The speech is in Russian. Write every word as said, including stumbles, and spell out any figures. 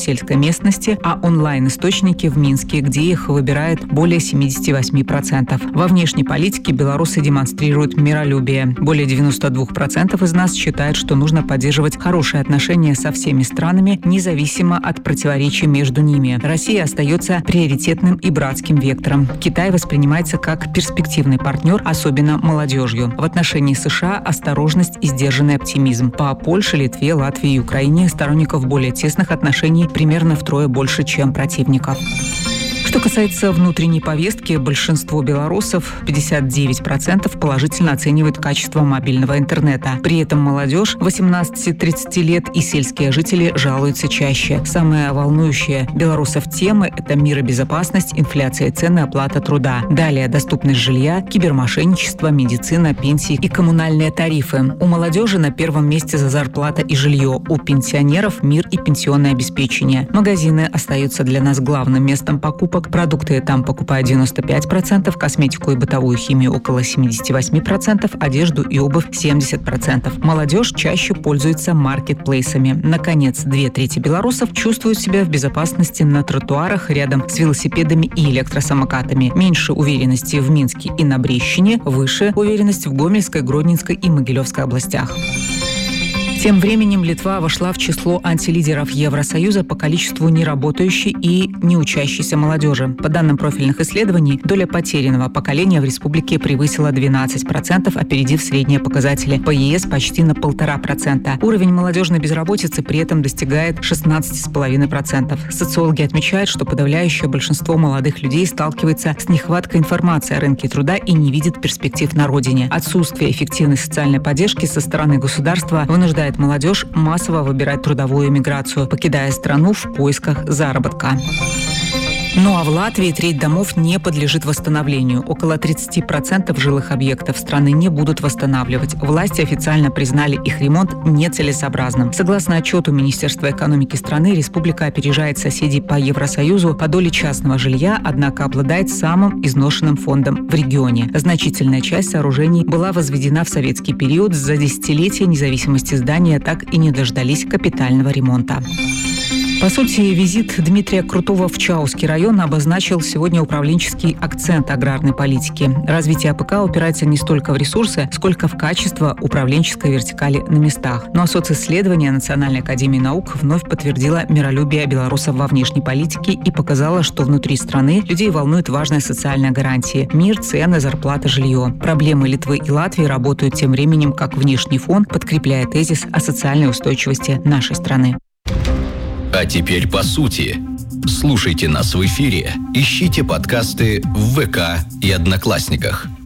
сельской местности, а онлайн-источники в Минске, где их выбирает более семьдесят восемь процентов. Во внешней политике белорусы демонстрируют миролюбие. Более девяносто два процента из нас считают, что нужно поддерживать хорошие отношения со всеми странами, независимо от противоречий между ними. Россия остается приоритетным и братским вектором. Китай воспринимается как перспективный партнер, особенно молодежью. В отношении США осторожность и сдержанный оптимизм. По Польше, Литве, Латвии и Украине сторонников более тесных отношений примерно втрое больше, чем противников. Что касается внутренней повестки, большинство белорусов, пятьдесят девять процентов, положительно оценивают качество мобильного интернета. При этом молодежь восемнадцати-тридцати лет и сельские жители жалуются чаще. Самые волнующие белорусов темы – это мир и безопасность, инфляция цен и оплата труда. Далее доступность жилья, кибермошенничество, медицина, пенсии и коммунальные тарифы. У молодежи на первом месте за зарплата и жилье, у пенсионеров – мир и пенсионное обеспечение. Магазины остаются для нас главным местом покупок. Продукты там покупают девяносто пять процентов, косметику и бытовую химию около семьдесят восемь процентов, одежду и обувь семьдесят процентов. Молодежь чаще пользуется маркетплейсами. Наконец, две трети белорусов чувствуют себя в безопасности на тротуарах рядом с велосипедами и электросамокатами. Меньше уверенности в Минске и на Брещине, выше уверенность в Гомельской, Гродненской и Могилевской областях. Тем временем Литва вошла в число антилидеров Евросоюза по количеству неработающей и неучащейся молодежи. По данным профильных исследований, доля потерянного поколения в республике превысила двенадцать процентов, опередив средние показатели по ЕС почти на полтора процента. Уровень молодежной безработицы при этом достигает шестнадцать целых пять десятых процента. Социологи отмечают, что подавляющее большинство молодых людей сталкивается с нехваткой информации о рынке труда и не видит перспектив на родине. Отсутствие эффективной социальной поддержки со стороны государства вынуждает молодежь массово выбирать трудовую миграцию, покидая страну в поисках заработка. Ну а в Латвии треть домов не подлежит восстановлению. Около тридцать процентов жилых объектов страны не будут восстанавливать. Власти официально признали их ремонт нецелесообразным. Согласно отчету Министерства экономики страны, республика опережает соседей по Евросоюзу по доле частного жилья, однако обладает самым изношенным фондом в регионе. Значительная часть сооружений была возведена в советский период. За десятилетия независимости здания так и не дождались капитального ремонта. По сути, визит Дмитрия Крутого в Чаусский район обозначил сегодня управленческий акцент аграрной политики. Развитие АПК упирается не столько в ресурсы, сколько в качество управленческой вертикали на местах. Но социсследование Национальной академии наук вновь подтвердило миролюбие белорусов во внешней политике и показало, что внутри страны людей волнуют важные социальные гарантии – мир, цены, зарплата, жилье. Проблемы Литвы и Латвии работают тем временем как внешний фон, подкрепляя тезис о социальной устойчивости нашей страны. А теперь по сути. Слушайте нас в эфире, ищите подкасты в ВК и Одноклассниках.